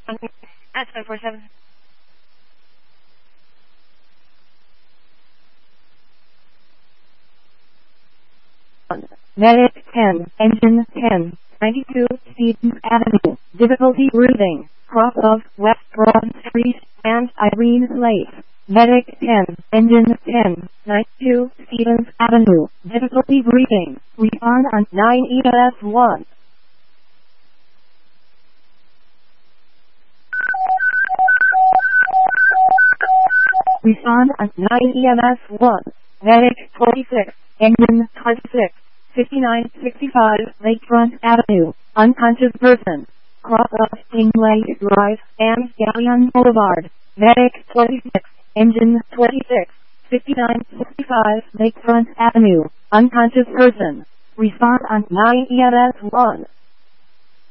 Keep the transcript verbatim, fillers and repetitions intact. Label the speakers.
Speaker 1: At five four seven.
Speaker 2: Medic ten, engine ten, ninety-two, Stevens Avenue, difficulty breathing, cross of West Broad Street, and Irene Place. Medic ten, engine ten, ninety-two, Stevens Avenue, difficulty breathing, respond on nine E M S one. Respond on nine E M S one. Medic twenty-six, engine twenty-six, fifty-nine sixty-five Lakefront Avenue, unconscious person, cross of Stingray Drive and Galleon Boulevard. Medic twenty-six, engine twenty-six, fifty-nine sixty-five Lakefront Avenue, unconscious person. Respond on nine E M S one.